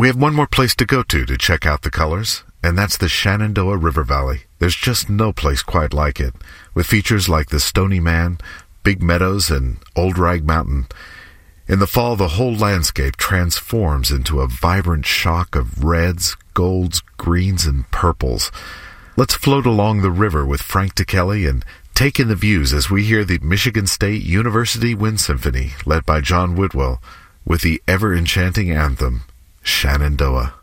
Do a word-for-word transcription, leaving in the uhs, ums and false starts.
We have one more place to go to to check out the colors, and that's the Shenandoah River Valley. There's just no place quite like it, with features like the Stony Man, Big Meadows, and Old Rag Mountain. In the fall, the whole landscape transforms into a vibrant shock of reds, golds, greens, and purples. Let's float along the river with Frank DeKelly and take in the views as we hear the Michigan State University Wind Symphony, led by John Whitwell, with the ever-enchanting anthem, Shenandoah.